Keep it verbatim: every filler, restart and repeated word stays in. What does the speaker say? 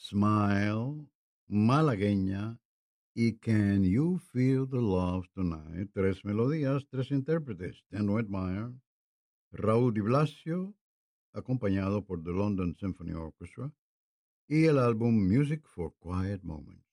Smile, Malagueña y Can You Feel the Love Tonight. Tres melodías, tres intérpretes. Dan Whitmire, Raúl Di Blasio, acompañado por The London Symphony Orchestra, y el álbum Music for Quiet Moments.